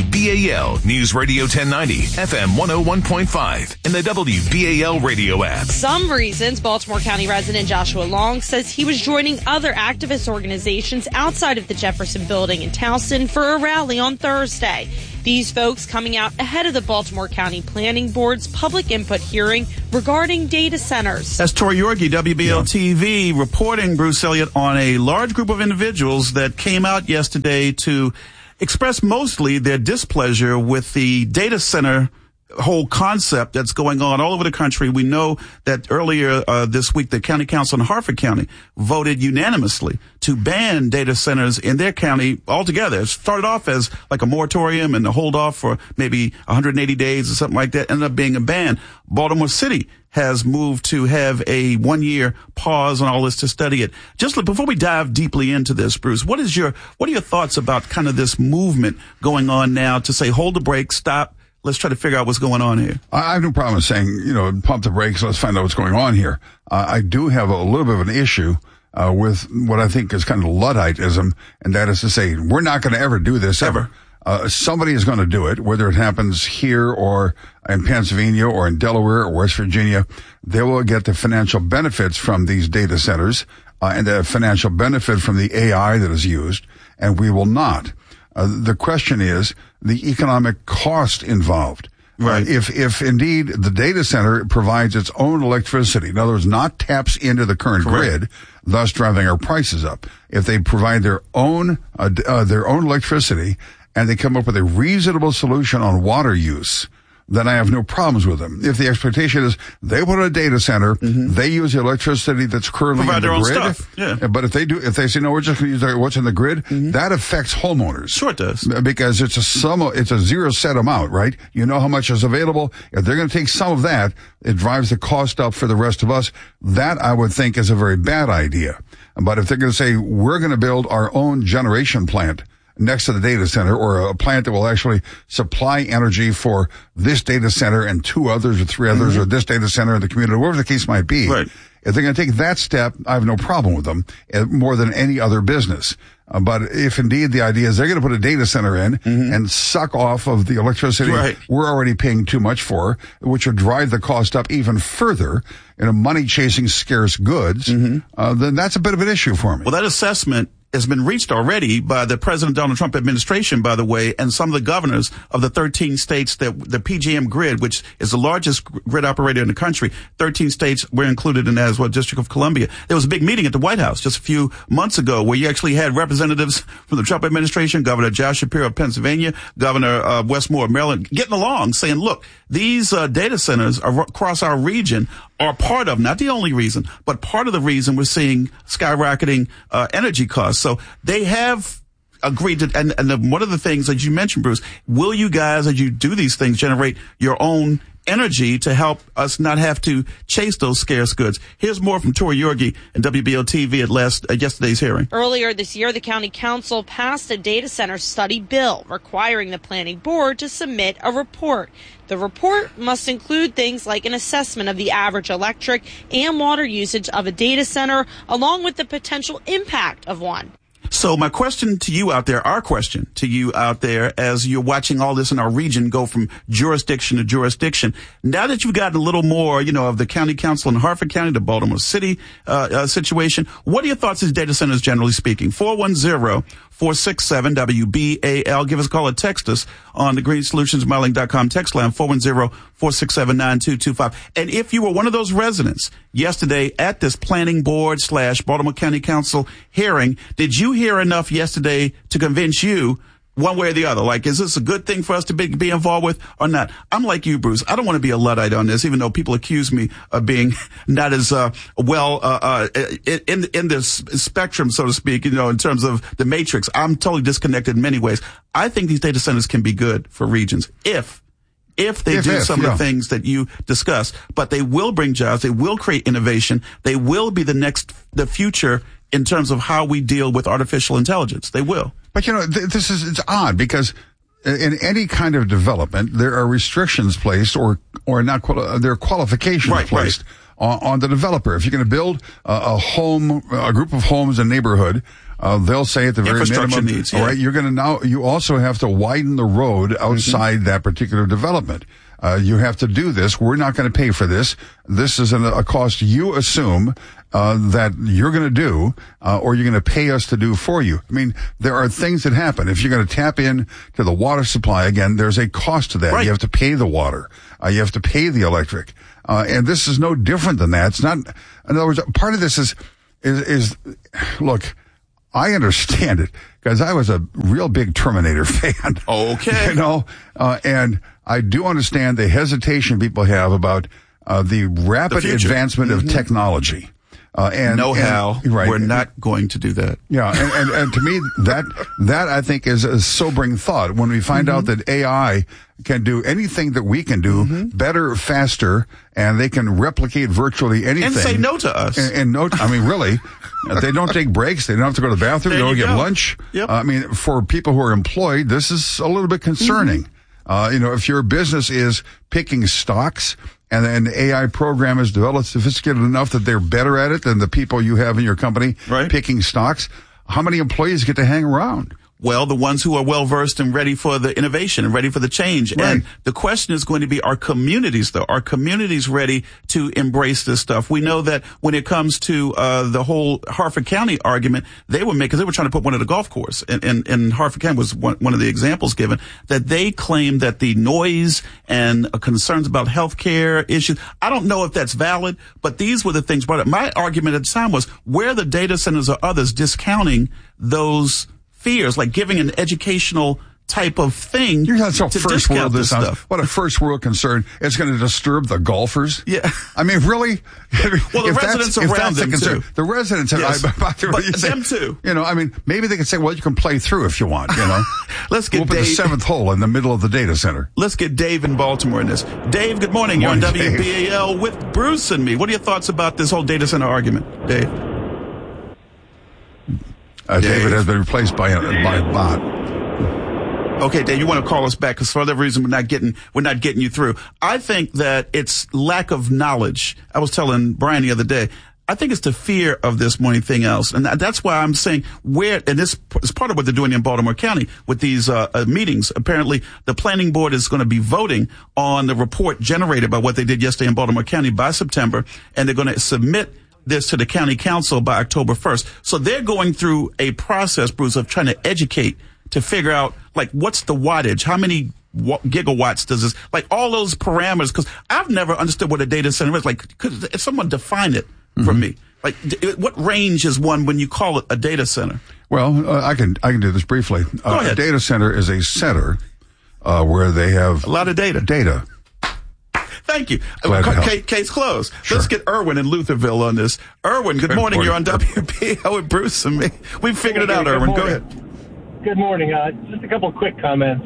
WBAL News Radio 1090, FM 101.5, and the WBAL radio app. Some reasons Baltimore County resident Joshua Long says he was joining other activist organizations outside of the Jefferson Building in Towson for a rally on Thursday. These folks coming out ahead of the Baltimore County Planning Board's public input hearing regarding data centers. That's Tori Yorgi, WBL TV, reporting, Bruce Elliott, on a large group of individuals that came out yesterday to express mostly their displeasure with the data center whole concept that's going on all over the country. We know that earlier this week, the county council in Harford County voted unanimously to ban data centers in their county altogether. It started off as like a moratorium and a hold off for maybe 180 days or something like that. Ended up being a ban. Baltimore City has moved to have a 1-year pause on all this to study it. Just before we dive deeply into this, Bruce, what are your thoughts about kind of this movement going on now to say, hold the brakes, stop? Let's try to figure out what's going on here. I have no problem with saying, pump the brakes. Let's find out what's going on here. I do have a little bit of an issue with what I think is kind of Ludditism, and that is to say, we're not going to ever do this ever. Somebody is going to do it, whether it happens here or in Pennsylvania or in Delaware or West Virginia. They will get the financial benefits from these data centers and the financial benefit from the AI that is used, and we will not. The question is the economic cost involved. Right. If indeed the data center provides its own electricity, in other words, not taps into the current grid, thus driving our prices up. If they provide their own electricity and they come up with a reasonable solution on water use, then I have no problems with them. If the expectation is they put a data center, they use the electricity that's currently in the grid. Stuff. Yeah. But if they say, no, we're just going to use what's in the grid, that affects homeowners. Sure it does. Because it's a zero set amount, right? You know how much is available. If they're going to take some of that, it drives the cost up for the rest of us. That I would think is a very bad idea. But if they're going to say, we're going to build our own generation plant next to the data center, or a plant that will actually supply energy for this data center and 2 others or 3 others, or this data center in the community, whatever the case might be. Right. If they're going to take that step, I have no problem with them more than any other business. But if indeed the idea is they're going to put a data center in and suck off of the electricity we're already paying too much for, which would drive the cost up even further, money chasing scarce goods, then that's a bit of an issue for me. Well, that assessment has been reached already by the President Donald Trump administration, by the way, and some of the governors of the 13 states that the PJM grid, which is the largest grid operator in the country, 13 states were included in that as well, District of Columbia. There was a big meeting at the White House just a few months ago where you actually had representatives from the Trump administration, Governor Josh Shapiro of Pennsylvania, Governor Westmore of Maryland, getting along, saying, look, these data centers across our region are part of, not the only reason, but part of the reason we're seeing skyrocketing energy costs. So they have agreed to, and one of the things that you mentioned, Bruce, will you guys, as you do these things, generate your own energy to help us not have to chase those scarce goods? Here's more from Tori Yorgi and WBL TV at yesterday's hearing. Earlier this year, the county council passed a data center study bill requiring the planning board to submit a report. The report must include things like an assessment of the average electric and water usage of a data center, along with the potential impact of one. So my question to you out there, our question to you out there, as you're watching all this in our region go from jurisdiction to jurisdiction, now that you've gotten a little more, of the county council in Harford County, the Baltimore City situation, what are your thoughts as data centers, generally speaking? 410-467-WBAL. Give us a call or text us on the greensolutionsmodeling.com text line, 410-467-9225. And if you were one of those residents yesterday at this planning board / Baltimore County Council hearing, did you hear enough yesterday to convince you one way or the other? Like, is this a good thing for us to be involved with or not? I'm like you, Bruce. I don't want to be a Luddite on this, even though people accuse me of being not as in this spectrum, so to speak, in terms of the matrix. I'm totally disconnected in many ways. I think these data centers can be good for regions if if they do some of the things that you discussed. But they will bring jobs. They will create innovation. They will be the future in terms of how we deal with artificial intelligence. They will. But, it's odd because in any kind of development, there are restrictions placed or not, there are qualifications placed on the developer. If you're going to build a group of homes in a neighborhood, they'll say at the very minimum, needs, all right, you also have to widen the road outside that particular development. You have to do this. We're not going to pay for this. This is a cost you assume that you're going to do, or you're going to pay us to do for you. I mean, there are things that happen. If you're going to tap in to the water supply again, there's a cost to that. Right. You have to pay the water. You have to pay the electric. And this is no different than that. It's not, in other words, part of this is look, I understand it because I was a real big Terminator fan. Okay. And I do understand the hesitation people have about the rapid advancement of technology. Know-how. Right. We're not going to do that. Yeah. And to me, that I think is a sobering thought when we find out that AI can do anything that we can do better, faster, and they can replicate virtually anything. And say no to us. I mean, really, they don't take breaks. They don't have to go to the bathroom. They don't get lunch. Yep. I mean, for people who are employed, this is a little bit concerning. If your business is picking stocks and an AI program is developed sophisticated enough that they're better at it than the people you have in your company picking stocks, how many employees get to hang around? Well, the ones who are well-versed and ready for the innovation and ready for the change. Right. And the question is going to be, are communities, though? Are communities ready to embrace this stuff? We know that when it comes to the whole Harford County argument, they were trying to put one at a golf course. And Harford County was one of the examples given, that they claimed that the noise and concerns about health care issues, I don't know if that's valid, but these were the things brought up. My argument at the time was, where the data centers or others discounting those fears, like giving an educational type of thing to first discount world this stuff. What a first world concern. It's going to disturb the golfers. Yeah. I mean, really? Well, the residents around them, too. The residents, them too. I mean, maybe they could say, well, you can play through if you want, Let's get we'll put the seventh hole in the middle of the data center. Let's get Dave in Baltimore in this. Dave, good morning. You're on WBAL with Bruce and me. What are your thoughts about this whole data center argument, Dave? David has been replaced by a bot. Okay, Dave, you want to call us back because for whatever reason we're not getting you through. I think that it's lack of knowledge. I was telling Brian the other day, I think it's the fear of this more than anything else. And that's why I'm saying and this is part of what they're doing in Baltimore County with these meetings. Apparently the planning board is going to be voting on the report generated by what they did yesterday in Baltimore County by September, and they're going to submit this to the county council by October 1st. So they're going through a process, Bruce, of trying to educate to figure out, like, what's the wattage? How many gigawatts does this, like all those parameters? Because I've never understood what a data center is. Like, could someone define it for me? Like, what range is one when you call it a data center? Well, I can do this briefly. Go ahead. A data center is a center where they have a lot of data. Thank you. Case closed. Sure. Let's get Erwin in Lutherville on this. Erwin, good morning. You're on WBAL with Bruce and me. We figured it out, Erwin. Go ahead. Good morning. Just a couple of quick comments.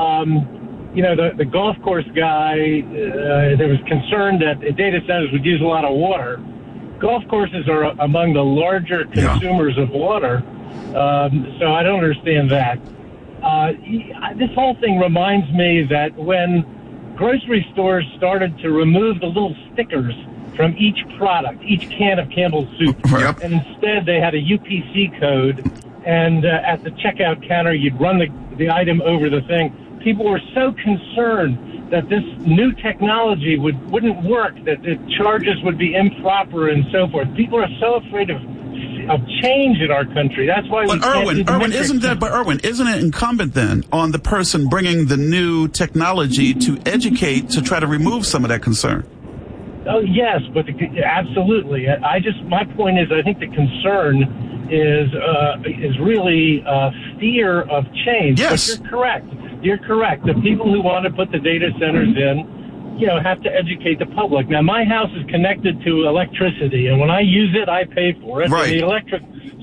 The golf course guy, there was concern that data centers would use a lot of water. Golf courses are among the larger consumers of water, so I don't understand that. This whole thing reminds me that when grocery stores started to remove the little stickers from each product, each can of Campbell's soup, and instead they had a UPC code, and at the checkout counter you'd run the item over the thing. People were so concerned that this new technology wouldn't work, that the charges would be improper and so forth. People are so afraid of change in our country. That's why Erwin, isn't it incumbent then on the person bringing the new technology to educate to try to remove some of that concern? Oh, yes, but absolutely. My point is, I think the concern is really fear of change. Yes. But you're correct. The people who want to put the data centers in, have to educate the public. Now, my house is connected to electricity, and when I use it, I pay for it. Right. And the electric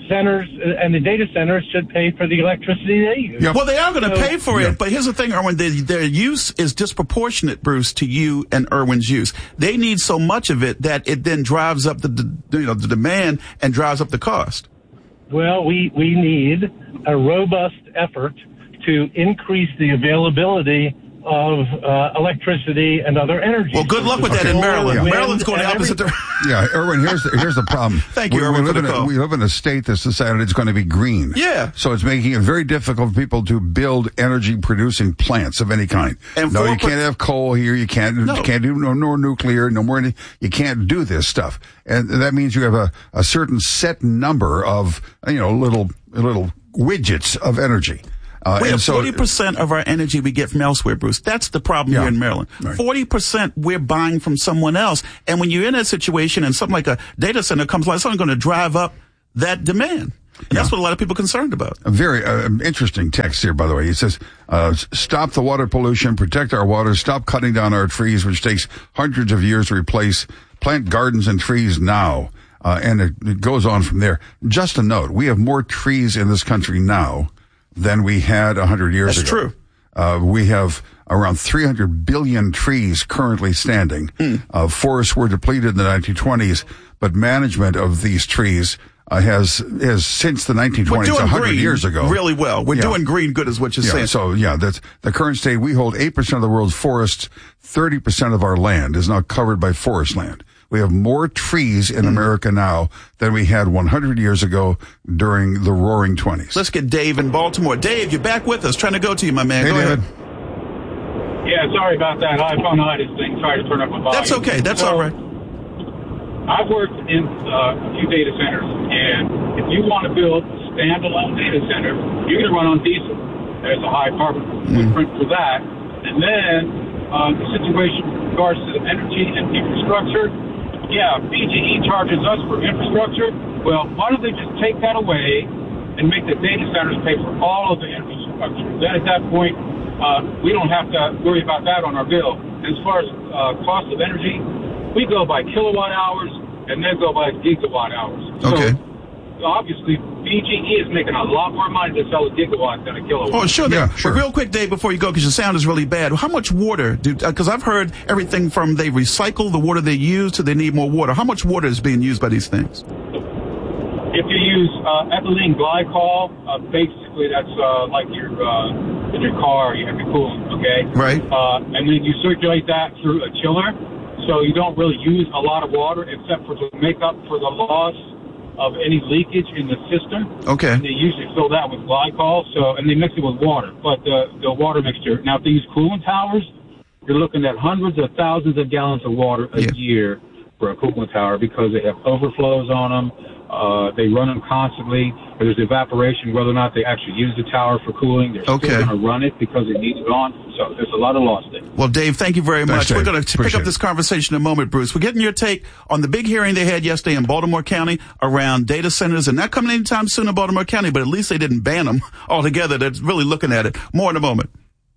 centers and the data centers should pay for the electricity they use. Yeah. Well, they are going to pay for it, but here's the thing, Erwin, their use is disproportionate, Bruce, to you and Erwin's use. They need so much of it that it then drives up the demand and drives up the cost. Well, we need a robust effort to increase the availability of electricity and other energy. Well, good luck with that in Maryland. Yeah. Maryland's going the opposite direction. Yeah, Erwin, here's the problem. Thank you, Erwin, for the call. We live in a state that's decided it's going to be green. Yeah. So it's making it very difficult for people to build energy-producing plants of any kind. And no, you can't have coal here. You can't do no more nuclear, no more. You can't do this stuff. And that means you have a certain set number of, little widgets of energy. We have 40% of our energy we get from elsewhere, Bruce. That's the problem here in Maryland. Right. 40% we're buying from someone else. And when you're in that situation and something like a data center comes along, it's only going to drive up that demand. And that's what a lot of people are concerned about. A very interesting text here, by the way. He says, stop the water pollution, protect our water, stop cutting down our trees, which takes hundreds of years to replace, plant gardens and trees now. And it goes on from there. Just a note, we have more trees in this country now than we had 100 years ago. That's true. We have around 300 billion trees currently standing. Forests were depleted in the 1920s, but management of these trees has since the 1920s, 100 years ago. Really well. We're doing green good is what you're saying. So, that's the current state. We hold 8% of the world's forests. 30% of our land is now covered by forest land. We have more trees in America now than we had 100 years ago during the Roaring 20s. Let's get Dave in Baltimore. Dave, you're back with us. Trying to go to you, my man. Hey, go David. ahead. Yeah, sorry about that. iPhone thing. Sorry to turn up my volume. That's okay. That's all right. I've worked in a few data centers, and if you want to build a standalone data center, you're going to run on diesel. There's a high carbon footprint for that. And then the situation with regards to the energy and infrastructure, BGE charges us for infrastructure. Well, why don't they just take that away and make the data centers pay for all of the infrastructure? Then at that point, we don't have to worry about that on our bill. As far as cost of energy, we go by kilowatt hours and then go by gigawatt hours. Okay. So obviously, BGE is making a lot more money to sell a gigawatt than a kilowatt. Oh, sure. But real quick, Dave, before you go, because your sound is really bad. How much water because I've heard everything from they recycle the water they use to they need more water. How much water is being used by these things? If you use ethylene glycol, basically that's like your in your car, you have your coolant, okay? Right. And then you circulate that through a chiller, so you don't really use a lot of water except for to make up for the loss of any leakage in the system. Okay. And they usually fill that with glycol, and they mix it with water. But the water mixture, now if they use coolant towers, you're looking at hundreds of thousands of gallons of water a year for a coolant tower because they have overflows on them. They run them constantly. There's evaporation, whether or not they actually use the tower for cooling. They're still going to run it because it needs it on. So there's a lot of loss there. Well, Dave, thank you very much. We're going to pick up this conversation in a moment, Bruce. We're getting your take on the big hearing they had yesterday in Baltimore County around data centers. And not coming anytime soon in Baltimore County, but at least they didn't ban them altogether. They're really looking at it. More in a moment.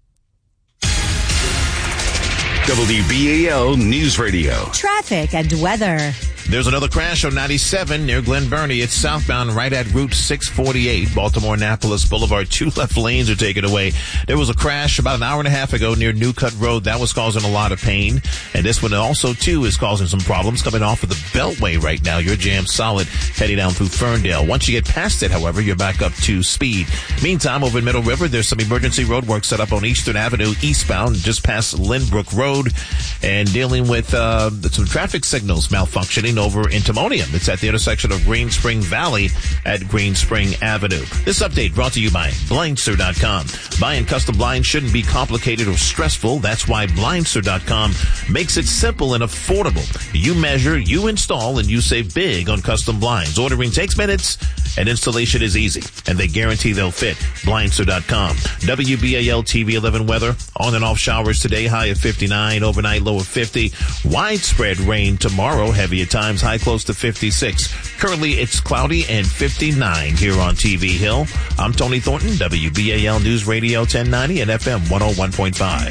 WBAL News Radio. Traffic and weather. There's another crash on 97 near Glen Burnie. It's southbound right at Route 648, Baltimore-Annapolis Boulevard. 2 left lanes are taken away. There was a crash about an hour and a half ago near New Cut Road. That was causing a lot of pain. And this one also, too, is causing some problems coming off of the Beltway right now. You're jammed solid heading down through Ferndale. Once you get past it, however, you're back up to speed. Meantime, over in Middle River, there's some emergency road work set up on Eastern Avenue eastbound just past Lynbrook Road and dealing with some traffic signals malfunctioning over in Timonium. It's at the intersection of Green Spring Valley at Green Spring Avenue. This update brought to you by Blindster.com. Buying custom blinds shouldn't be complicated or stressful. That's why Blindster.com makes it simple and affordable. You measure, you install, and you save big on custom blinds. Ordering takes minutes and installation is easy. And they guarantee they'll fit. Blindster.com. WBAL TV 11 weather. On and off showers today, high of 59, overnight low of 50. Widespread rain tomorrow, heavy at times, high close to 56. Currently, it's cloudy and 59 here on TV Hill. I'm Tony Thornton, WBAL News Radio 1090 and FM 101.5.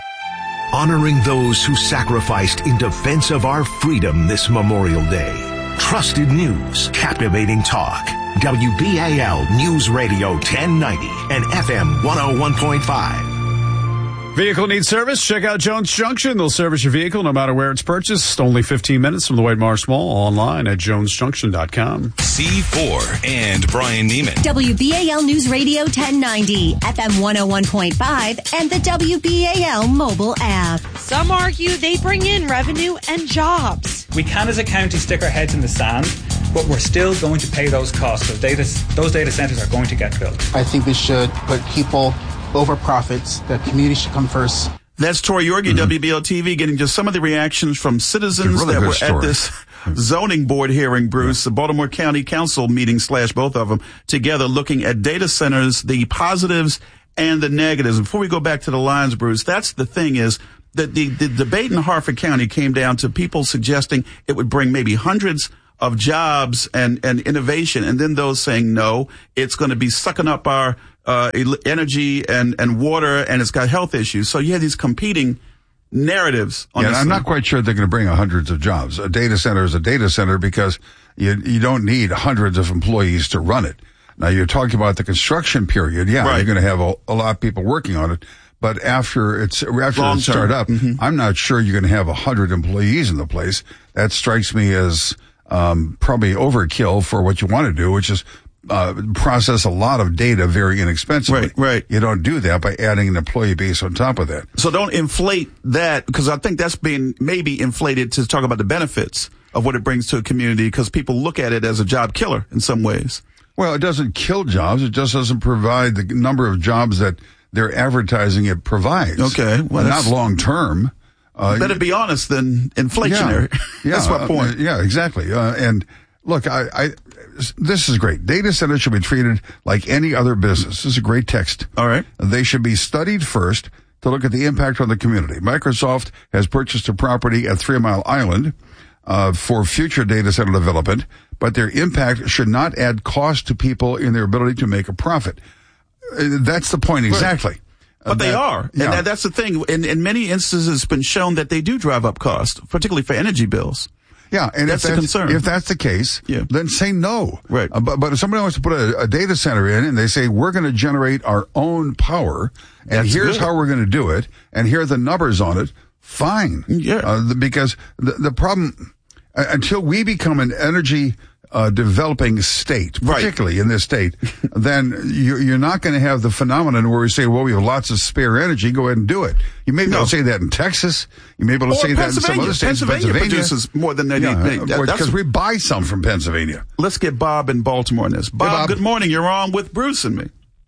Honoring those who sacrificed in defense of our freedom this Memorial Day. Trusted news, captivating talk. WBAL News Radio 1090 and FM 101.5. Vehicle needs service? Check out Jones Junction. They'll service your vehicle no matter where it's purchased. Only 15 minutes from the White Marsh Mall. Online at jonesjunction.com. C4 and Brian Neiman. WBAL News Radio 1090, FM 101.5, and the WBAL mobile app. Some argue they bring in revenue and jobs. We can, as a county, stick our heads in the sand, but we're still going to pay those costs. So those data centers are going to get built. I think we should put people over profits. The community should come first. That's Tori Yorgi, WBL TV, getting just some of the reactions from citizens really that were story. At this zoning board hearing, Bruce, the Baltimore County Council meeting / both of them together, looking at data centers, the positives and the negatives. Before we go back to the lines, Bruce, that's the thing is that the debate in Harford County came down to people suggesting it would bring maybe hundreds of jobs and innovation, and then those saying no, it's going to be sucking up our energy and water, and it's got health issues. So you have these competing narratives on this. I'm not quite sure they're going to bring hundreds of jobs. A data center is a data center because you don't need hundreds of employees to run it. Now you're talking about the construction period. Yeah, right. You're going to have a lot of people working on it. But after it start up, I'm not sure you're going to have 100 employees in the place. That strikes me as probably overkill for what you want to do, which is process a lot of data very inexpensively. Right. You don't do that by adding an employee base on top of that. So don't inflate that, because I think that's being maybe inflated to talk about the benefits of what it brings to a community, because people look at it as a job killer in some ways. Well, it doesn't kill jobs. It just doesn't provide the number of jobs that they're advertising it provides. Okay. Well, not long term. Better be honest than inflationary. Yeah, that's my point. Yeah, exactly. And look, this is great. Data centers should be treated like any other business. This is a great text. All right. They should be studied first to look at the impact on the community. Microsoft has purchased a property at 3 Mile Island for future data center development, but their impact should not add cost to people in their ability to make a profit. That's the point exactly. But they are. Yeah. And that's the thing. In many instances, it's been shown that they do drive up costs, particularly for energy bills. Yeah, and that's the concern. If that's the case, then say no. Right. But if somebody wants to put a data center in and they say, we're going to generate our own power, and here's how we're going to do it, and here are the numbers on it, fine. Yeah. Because the problem, until we become an energy developing state, particularly in this state, then you're not going to have the phenomenon where we say, well, we have lots of spare energy, go ahead and do it. You may be able to say that in Texas. You may be able to say that in some other states. Pennsylvania produces more than they need. Because we buy some from Pennsylvania. Let's get Bob in Baltimore in this. Bob, good morning. You're on with Bruce and me.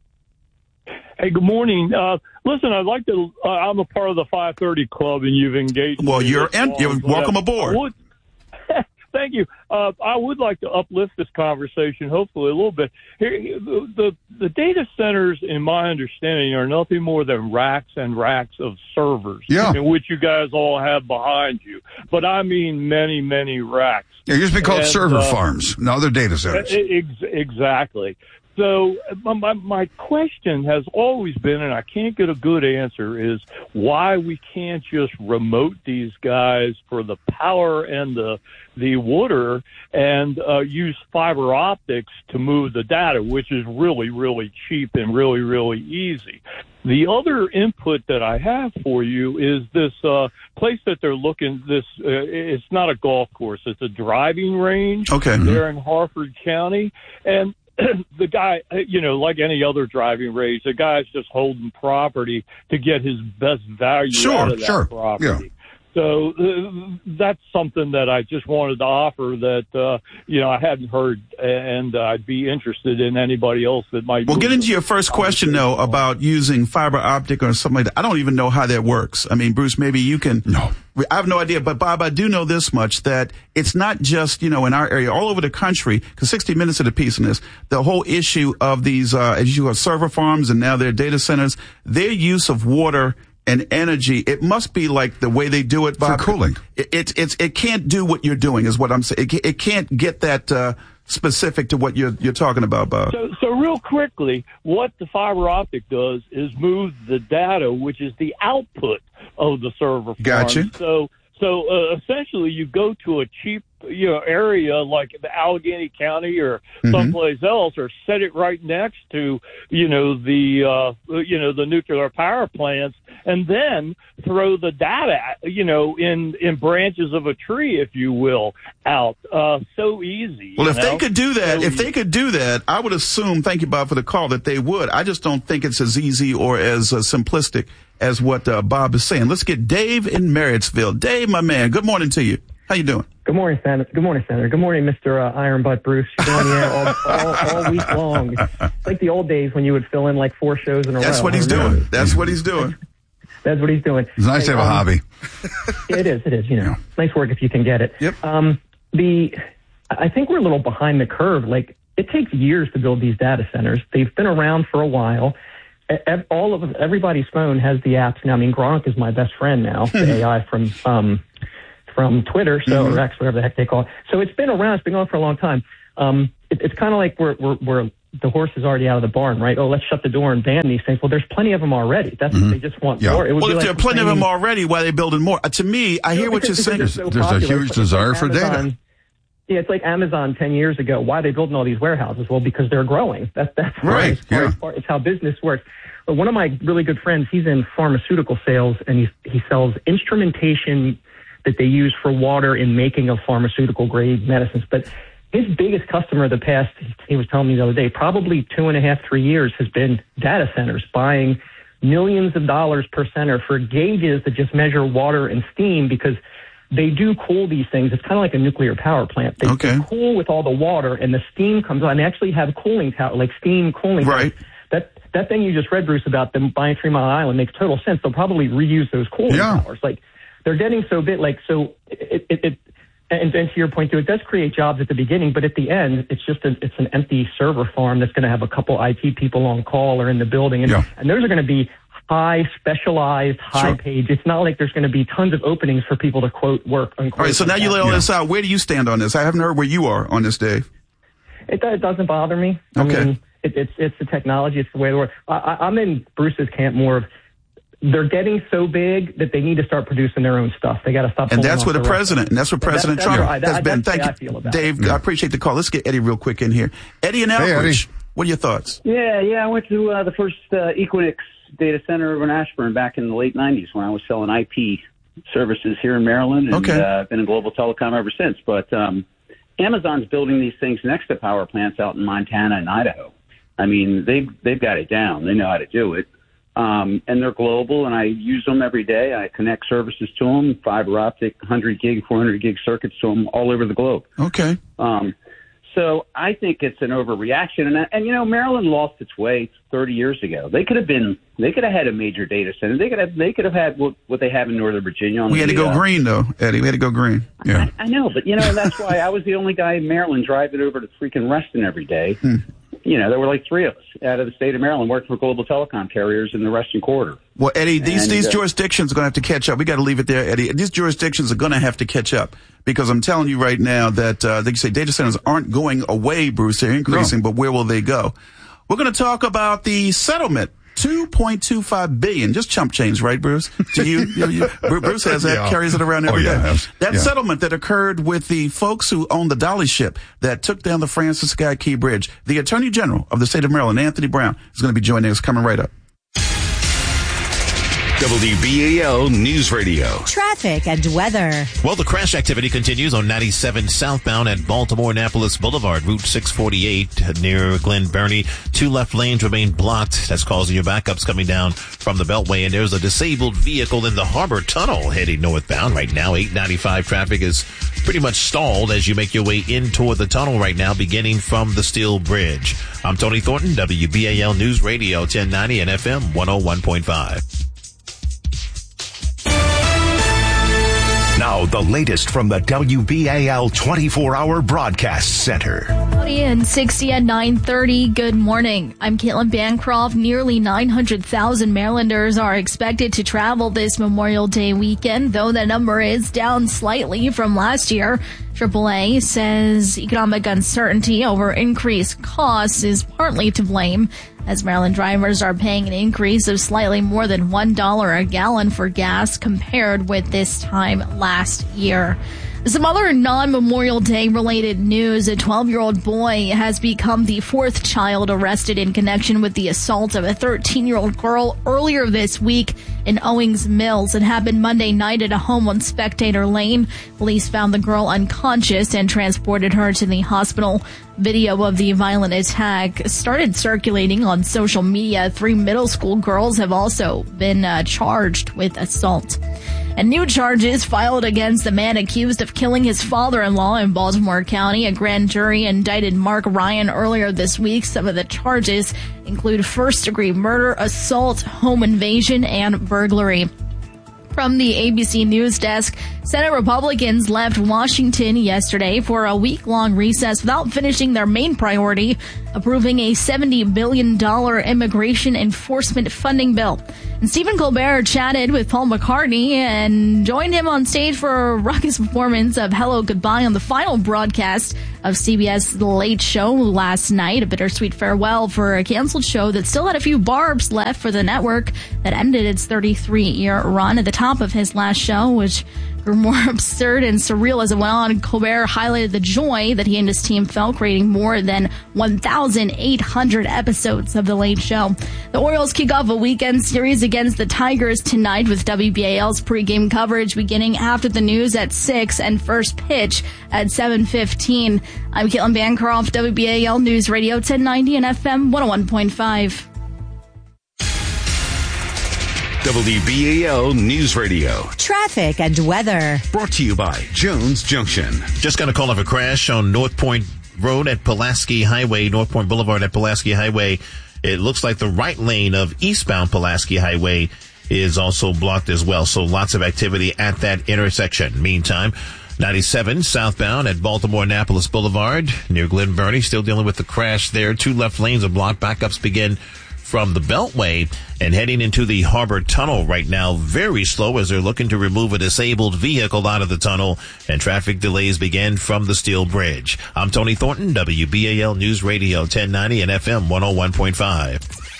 Hey, good morning. Listen, I'd like to, I'm a part of the 530 Club, and you've engaged. Well, you're welcome aboard. Thank you. I would like to uplift this conversation, hopefully a little bit. Here, the data centers, in my understanding, are nothing more than racks and racks of servers, in which you guys all have behind you. But I mean many, many racks. Yeah, it used to be called server farms. Now they're data centers. Exactly. So my question has always been, and I can't get a good answer, is why we can't just remote these guys for the power and the water and use fiber optics to move the data, which is really, really cheap and really, really easy. The other input that I have for you is this place that they're looking. It's not a golf course; it's a driving range. Okay. There in Harford County, and the guy, like any other driving range, the guy's just holding property to get his best value out of that property. Yeah. So that's something that I just wanted to offer that, I hadn't heard, and I'd be interested in anybody else that might. Well, get into your first question, though, about using fiber optic or something like that. I don't even know how that works. I mean, Bruce, maybe you can. No. I have no idea. But, Bob, I do know this much, that it's not just, in our area, all over the country, because 60 Minutes of the piece in this, the whole issue of these, as you are, server farms and now their data centers, their use of water and energy, it must be like the way they do it, Bob. For cooling. It can't do what you're doing, is what I'm saying. It can't get that specific to what you're talking about, Bob. So real quickly, what the fiber optic does is move the data, which is the output of the server farm. Gotcha. So So essentially, you go to a cheap, area like the Allegheny County or someplace else, or set it right next to, the nuclear power plants, and then throw the data, in branches of a tree, if you will, out. So easy. Well, if they could do that, I would assume, thank you, Bob, for the call, that they would. I just don't think it's as easy or as simplistic as what Bob is saying. Let's get Dave in Marriottsville. Dave, my man, good morning to you. How you doing? Good morning, Senator. Good morning, Senator. Good morning, Mr. Iron Butt Bruce. You've been on the air all week long. It's like the old days when you would fill in like 4 shows in a row. That's what he's doing. That's what he's doing. That's what he's doing. It's nice to have a hobby. It is. Nice work if you can get it. Yep. I think we're a little behind the curve. Like, it takes years to build these data centers. They've been around for a while. Everybody's phone has the apps now. I mean, Gronk is my best friend now, the AI from Twitter, or X, whatever the heck they call it. So it's been around. It's been going for a long time. It's kind of like we're the horse is already out of the barn, right? Oh, let's shut the door and ban these things. Well, there's plenty of them already. That's what they just want more. Well, if there are plenty of them already, why are they building more? To me, I hear what you're saying. There's a huge desire for data. Yeah, it's like Amazon 10 years ago. Why are they building all these warehouses? Well, because they're growing. That's right. It's how business works. But one of my really good friends, he's in pharmaceutical sales, and he sells instrumentation that they use for water in making of pharmaceutical grade medicines. But his biggest customer the past, he was telling me the other day, probably 2.5, 3 years has been data centers, buying millions of dollars per center for gauges that just measure water and steam, because they do cool these things. It's kind of like a nuclear power plant. They cool with all the water, and the steam comes on. They actually have cooling tower, like steam cooling. Right. That thing you just read, Bruce, about them buying 3 Mile Island makes total sense. They'll probably reuse those cooling towers. Like, they're getting so big. Like, so and to your point too, it does create jobs at the beginning, but at the end, it's just it's an empty server farm that's going to have a couple IT people on call or in the building, and those are going to be high specialized, high paid. It's not like there's going to be tons of openings for people to quote work. Unquote, all right, so now you lay all this out. Where do you stand on this? I haven't heard where you are on this, Dave. It doesn't bother me. Okay. I mean, it's the technology. It's the way it works. I'm in Bruce's camp more of, they're getting so big that they need to start producing their own stuff. They got to stop. And that's what President Trump has been. Thank you, Dave. I appreciate the call. Let's get Eddie real quick in here. Eddie and Elbridge, what are your thoughts? Yeah. I went to the first Equinix data center over in Ashburn back in the late 90s when I was selling IP services here in Maryland, and been in global telecom ever since. But Amazon's building these things next to power plants out in Montana and Idaho. I mean, they've got it down. They know how to do it. And they're global, and I use them every day. I connect services to them, fiber optic, 100 gig, 400 gig circuits to them all over the globe. Okay. So I think it's an overreaction. And Maryland lost its way 30 years ago. They could have had a major data center. They could have had what they have in Northern Virginia. We had to go green, though, Eddie. We had to go green. Yeah. I know, but that's why I was the only guy in Maryland driving over to freaking Reston every day. There were like 3 of us out of the state of Maryland working for global telecom carriers in the Western Corridor. Well, Eddie, these jurisdictions are going to have to catch up. We got to leave it there, Eddie. These jurisdictions are going to have to catch up, because I'm telling you right now that they say data centers aren't going away, Bruce. They're increasing, but where will they go? We're going to talk about the settlement. $2.25 billion, just chump change, right, Bruce? To you, Bruce has that, carries it around every day. That settlement that occurred with the folks who owned the dolly ship that took down the Francis Scott Key Bridge. The Attorney General of the state of Maryland, Anthony Brown, is going to be joining us coming right up. WBAL News Radio. Traffic and weather. Well, the crash activity continues on 97 southbound at Baltimore-Annapolis Boulevard, Route 648 near Glen Burnie. 2 left lanes remain blocked. That's causing your backups coming down from the Beltway. And there's a disabled vehicle in the Harbor Tunnel heading northbound right now. 895 traffic is pretty much stalled as you make your way in toward the tunnel right now, beginning from the Steel Bridge. I'm Tony Thornton, WBAL News Radio 1090 and FM 101.5. Now, the latest from the WBAL 24-hour broadcast center. Cloudy and 60 at 9:30. Good morning. I'm Caitlin Bancroft. Nearly 900,000 Marylanders are expected to travel this Memorial Day weekend, though the number is down slightly from last year. AAA says economic uncertainty over increased costs is partly to blame, as Maryland drivers are paying an increase of slightly more than $1 a gallon for gas compared with this time last year. Some other non-Memorial Day related news. A 12-year-old boy has become the fourth child arrested in connection with the assault of a 13-year-old girl earlier this week in Owings Mills. It happened Monday night at a home on Spectator Lane. Police found the girl unconscious and transported her to the hospital. Video of the violent attack started circulating on social media. 3 middle school girls have also been charged with assault. And new charges filed against the man accused of killing his father-in-law in Baltimore County. A grand jury indicted Mark Ryan earlier this week. Some of the charges include first-degree murder, assault, home invasion, and burglary. From the ABC News Desk, Senate Republicans left Washington yesterday for a week-long recess without finishing their main priority, approving a $70 billion immigration enforcement funding bill. And Stephen Colbert chatted with Paul McCartney and joined him on stage for a raucous performance of Hello Goodbye on the final broadcast of CBS The Late Show last night. A bittersweet farewell for a canceled show that still had a few barbs left for the network that ended its 33-year run. At the top of his last show, which grew more absurd and surreal as it went on, Colbert highlighted the joy that he and his team felt creating more than 1,800 episodes of The Late Show. The Orioles kick off a weekend series against the Tigers tonight with WBAL's pregame coverage beginning after the news at 6 and first pitch at 7:15. I'm Caitlin Bancroft, WBAL News Radio 1090 and FM 101.5. WBAL News Radio. Traffic and weather. Brought to you by Jones Junction. Just got a call of a crash on North Point Road at Pulaski Highway, North Point Boulevard at Pulaski Highway. It looks like the right lane of eastbound Pulaski Highway is also blocked as well. So lots of activity at that intersection. Meantime, 97 southbound at Baltimore-Annapolis Boulevard near Glen Burnie. Still dealing with the crash there. 2 left lanes are blocked. Backups begin from the Beltway and heading into the Harbor Tunnel right now. Very slow as they're looking to remove a disabled vehicle out of the tunnel, and traffic delays begin from the Steel Bridge. I'm Tony Thornton, WBAL News Radio 1090 and FM 101.5.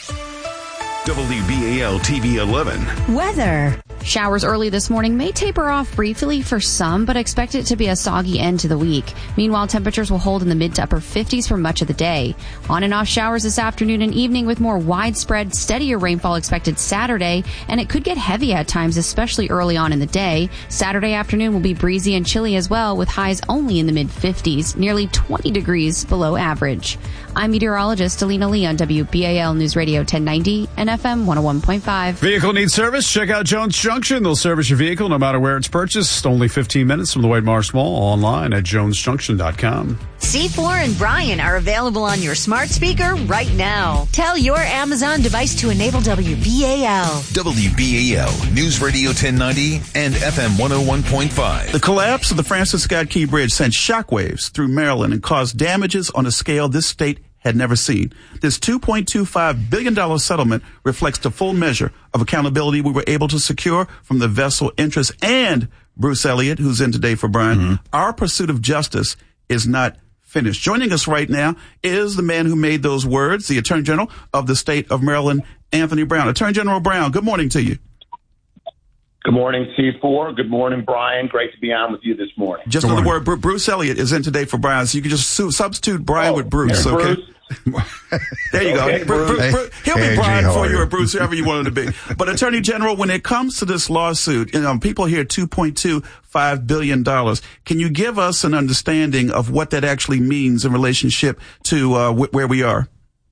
WBAL TV 11. Weather. Showers early this morning may taper off briefly for some, but expect it to be a soggy end to the week. Meanwhile, temperatures will hold in the mid to upper 50s for much of the day. On and off showers this afternoon and evening with more widespread, steadier rainfall expected Saturday, and it could get heavy at times, especially early on in the day. Saturday afternoon will be breezy and chilly as well, with highs only in the mid 50s, nearly 20 degrees below average. I'm meteorologist Alina Lee on WBAL News Radio 1090 and FM 101.5. Vehicle needs service? Check out Jones Junction. They'll service your vehicle no matter where it's purchased. Only 15 minutes from the White Marsh Mall. Online at jonesjunction.com. C4 and Brian are available on your smart speaker right now. Tell your Amazon device to enable WBAL. WBAL News Radio 1090 and FM 101.5. The collapse of the Francis Scott Key Bridge sent shockwaves through Maryland and caused damages on a scale this state had never seen. This $2.25 billion settlement reflects the full measure of accountability we were able to secure from the vessel interests and Bruce Elliott, who's in today for Brian. Mm-hmm. Our pursuit of justice is not finished. Joining us right now is the man who made those words, the Attorney General of the state of Maryland, Anthony Brown. Attorney General Brown, good morning to you. Good morning, C4. Good morning, Brian. Great to be on with you this morning. Just another word, Bruce Elliott is in today for Brian, so you can just substitute Brian with Bruce, okay? Bruce. There you go. Okay, He'll be Brian for you or Bruce, whoever you want him to be. But Attorney General, when it comes to this lawsuit, people hear $2.25 billion. Can you give us an understanding of what that actually means in relationship to where we are?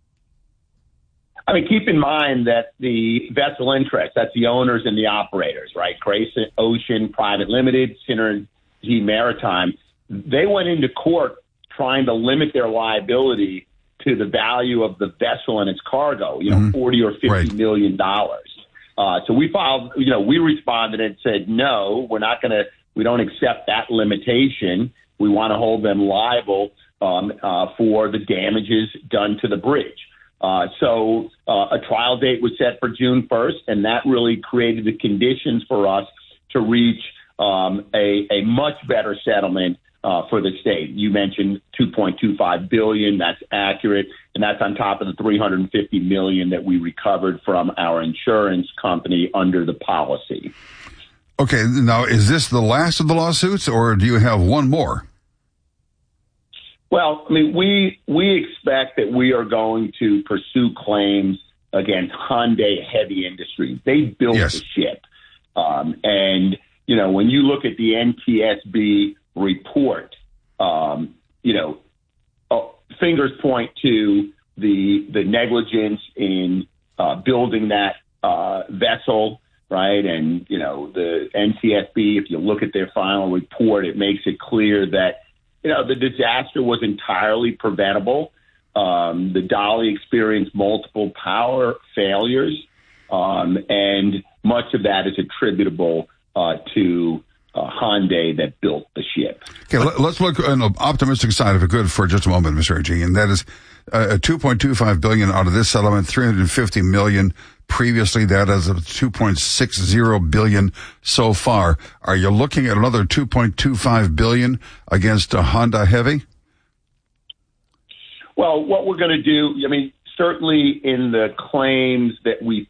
I mean, keep in mind that the vessel interest, that's the owners and the operators, right? Grayson Ocean Private Limited, Synergy Maritime, they went into court trying to limit their liability to the value of the vessel and its cargo, $40 or $50 million. So we filed, we responded and said, no, we don't accept that limitation. We want to hold them liable for the damages done to the bridge. So a trial date was set for June 1st, and that really created the conditions for us to reach a much better settlement for the state. You mentioned $2.25 billion. That's accurate, and that's on top of the $350 million that we recovered from our insurance company under the policy. Okay, now is this the last of the lawsuits, or do you have one more? Well, I mean, we expect that we are going to pursue claims against Hyundai Heavy Industries. They built the ship. And, you know, when you look at the NTSB report, you know, fingers point to the negligence in building that vessel, right? And, you know, the NTSB, if you look at their final report, it makes it clear that, you know, the disaster was entirely preventable. The Dolly experienced multiple power failures, and much of that is attributable to Hyundai that built the ship. Okay, let's look on the optimistic side of it good for just a moment, Mr. Agee, and that is $2.25 billion out of this settlement, $350 million previously. That is $2.60 billion so far. Are you looking at another $2.25 billion against Honda Heavy? Well, what we're going to do, I mean, certainly in the claims that we